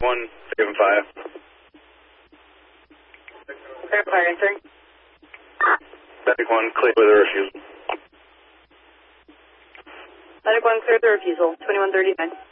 175. Clear fire entering. Medic 1, clear with a refusal. Medic 1, clear the refusal. 2139.